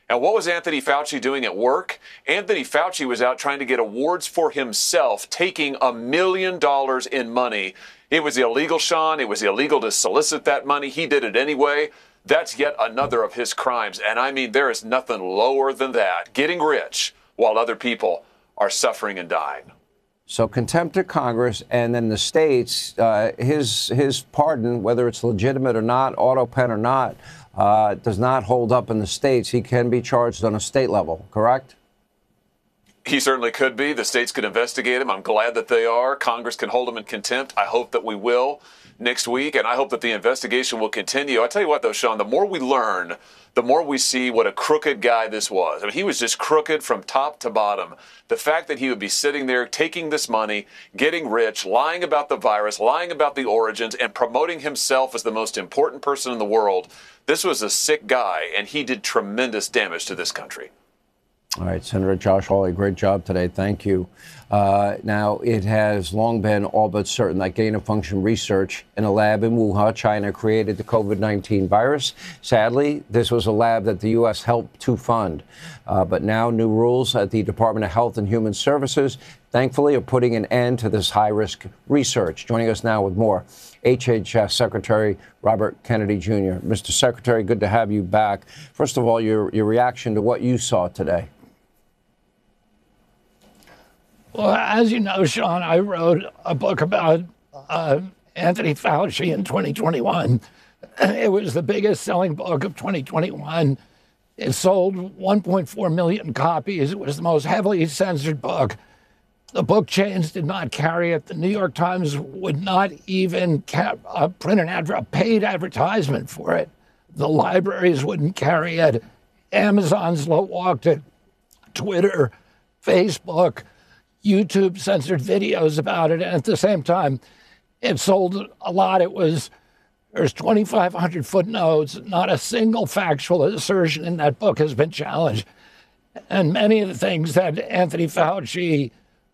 And what was Anthony Fauci doing at work? Anthony Fauci was out trying to get awards for himself, taking $1 million in money. It was illegal, Sean. It was illegal to solicit that money. He did it anyway. That's yet another of his crimes. And I mean, there is nothing lower than that. Getting rich while other people are suffering and dying. So contempt of Congress, and then the states, his pardon, whether it's legitimate or not, auto pen or not, does not hold up in the states. He can be charged on a state level, correct? He certainly could be. The states could investigate him. I'm glad that they are. Congress can hold him in contempt. I hope that we will next week, and I hope that the investigation will continue. I tell you what, though, Sean, the more we learn, the more we see what a crooked guy this was. I mean, he was just crooked from top to bottom. The fact that he would be sitting there taking this money, getting rich, lying about the virus, lying about the origins, and promoting himself as the most important person in the world, this was a sick guy, and he did tremendous damage to this country. All right, Senator Josh Hawley, great job today. Thank you. Now, it has long been all but certain that gain-of-function research in a lab in Wuhan, China, created the COVID-19 virus. Sadly, this was a lab that the U.S. helped to fund. But now new rules at the Department of Health and Human Services, thankfully, are putting an end to this high-risk research. Joining us now with more, HHS Secretary Robert Kennedy Jr. Mr. Secretary, good to have you back. First of all, your reaction to what you saw today. Well, as you know, Sean, I wrote a book about Anthony Fauci in 2021. It was the biggest selling book of 2021. It sold 1.4 million copies. It was the most heavily censored book. The book chains did not carry it. The New York Times would not even print a paid advertisement for it. The libraries wouldn't carry it. Amazon slow-walked it. Twitter, Facebook, YouTube censored videos about it, and at the same time, it sold a lot. There's 2,500 footnotes. Not a single factual assertion in that book has been challenged. And many of the things that Anthony Fauci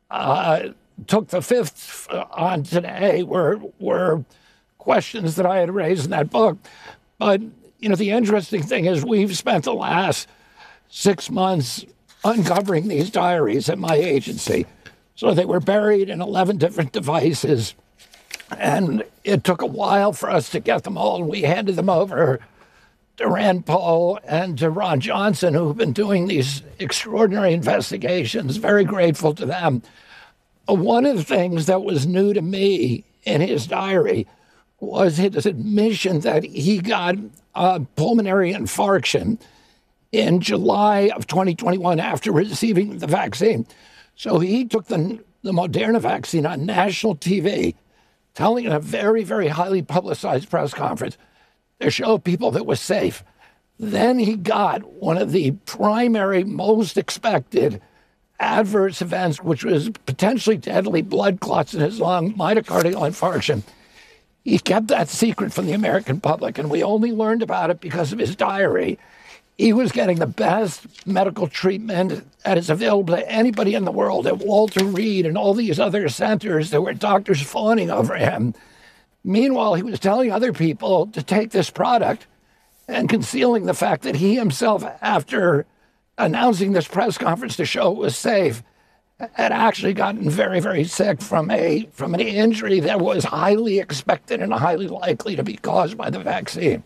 took the fifth on today were questions that I had raised in that book. But, you know, the interesting thing is we've spent the last 6 months uncovering these diaries at my agency. So they were buried in 11 different devices. And it took a while for us to get them all. And we handed them over to Rand Paul and to Ron Johnson, who've been doing these extraordinary investigations. Very grateful to them. One of the things that was new to me in his diary was his admission that he got pulmonary infarction in July of 2021 after receiving the vaccine. So he took the Moderna vaccine on national TV, telling in a very, very highly publicized press conference to show people that it was safe. Then he got one of the primary, most expected adverse events, which was potentially deadly blood clots in his lung, myocardial infarction. He kept that secret from the American public, and we only learned about it because of his diary. He was getting the best medical treatment that is available to anybody in the world at Walter Reed and all these other centers. There were doctors fawning over him. Meanwhile, he was telling other people to take this product and concealing the fact that he himself, after announcing this press conference to show it was safe, had actually gotten very, very sick from an injury that was highly expected and highly likely to be caused by the vaccine.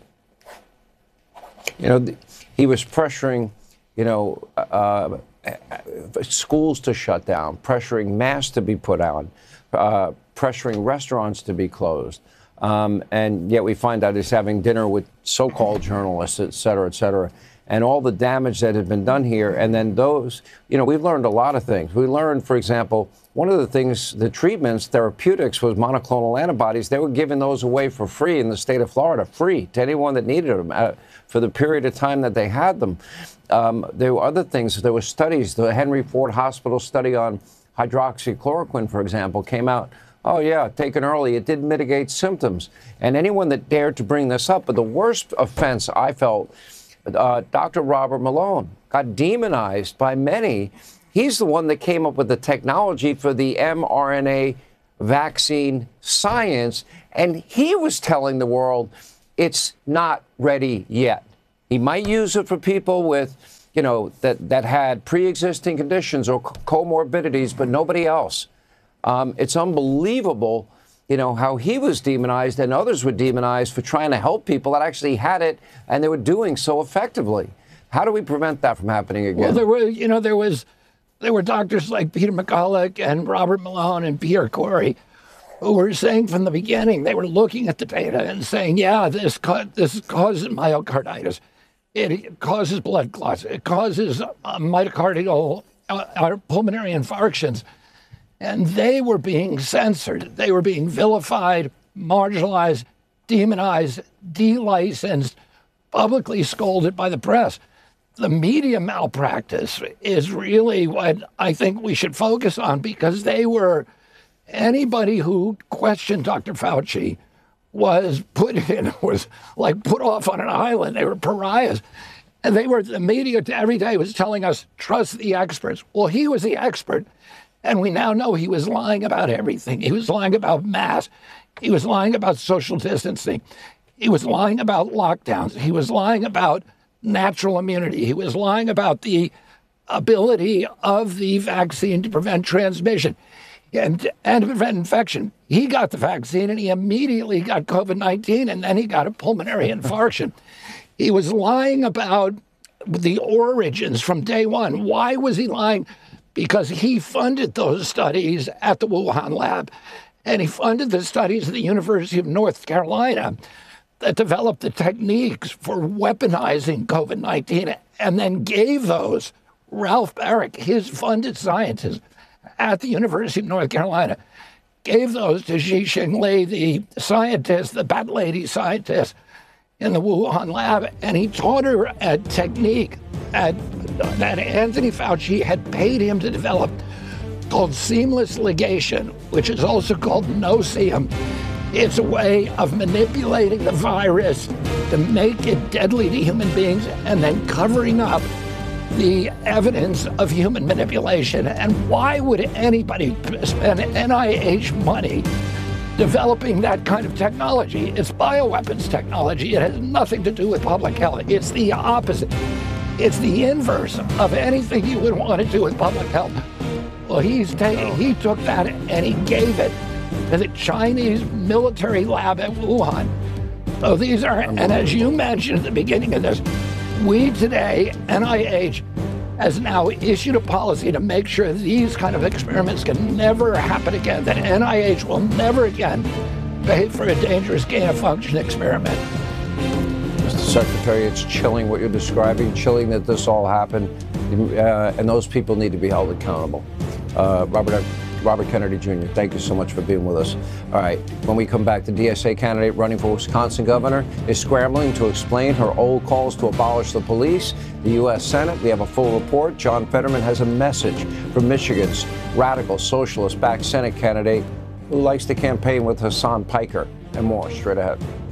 You know, he was pressuring, schools to shut down, pressuring masks to be put on, pressuring restaurants to be closed. And yet we find out he's having dinner with so-called journalists, et cetera, and all the damage that had been done here. And then those, we've learned a lot of things. We learned, for example, one of the things, the treatments, therapeutics, was monoclonal antibodies. They were giving those away for free in the state of Florida, free to anyone that needed them for the period of time that they had them. There were other things. There were studies. The Henry Ford Hospital study on hydroxychloroquine, for example, came out. Oh, yeah, taken early, it did mitigate symptoms. And anyone that dared to bring this up, but the worst offense I felt, Dr. Robert Malone got demonized by many. He's the one that came up with the technology for the mRNA vaccine science, and he was telling the world it's not ready yet. He might use it for people with that had pre-existing conditions or comorbidities, but nobody else. It's unbelievable, how he was demonized and others were demonized for trying to help people that actually had it, and they were doing so effectively. How do we prevent that from happening again? Well, there were doctors like Peter McCulloch and Robert Malone and Pierre Corey who were saying from the beginning, they were looking at the data and saying, yeah, this causes myocarditis. It causes blood clots. It causes myocardial pulmonary infarctions. And they were being censored. They were being vilified, marginalized, demonized, delicensed, publicly scolded by the press. The media malpractice is really what I think we should focus on, because anybody who questioned Dr. Fauci was put off on an island. They were pariahs. And the media every day was telling us, trust the experts. Well, he was the expert. And we now know he was lying about everything. He was lying about masks. He was lying about social distancing. He was lying about lockdowns. He was lying about natural immunity. He was lying about the ability of the vaccine to prevent transmission and to prevent infection. He got the vaccine and he immediately got COVID-19, and then he got a pulmonary infarction. He was lying about the origins from day one. Why was he lying? Because he funded those studies at the Wuhan lab, and he funded the studies at the University of North Carolina that developed the techniques for weaponizing COVID-19, and then gave those, Ralph Baric, his funded scientist at the University of North Carolina, gave those to Zhixing Li, the scientist, the bat lady scientist in the Wuhan lab, and he taught her a technique that Anthony Fauci had paid him to develop called seamless ligation, which is also called no-seum. It's a way of manipulating the virus to make it deadly to human beings and then covering up the evidence of human manipulation. And why would anybody spend NIH money developing that kind of technology? It's bioweapons technology. It has nothing to do with public health. It's the opposite. It's the inverse of anything you would want to do with public health. Well, he took that and he gave it to the Chinese military lab at Wuhan. So these are, and as you mentioned at the beginning of this, we today, NIH, has now issued a policy to make sure these kind of experiments can never happen again, that NIH will never again pay for a dangerous gain-of-function experiment. Mr. Secretary, it's chilling what you're describing, chilling that this all happened, and those people need to be held accountable. Robert Kennedy Jr., thank you so much for being with us. All right, when we come back, the DSA candidate running for Wisconsin governor is scrambling to explain her old calls to abolish the police. The U.S. Senate, we have a full report. John Fetterman has a message from Michigan's radical socialist-backed Senate candidate who likes to campaign with Hassan Piker, and more straight ahead.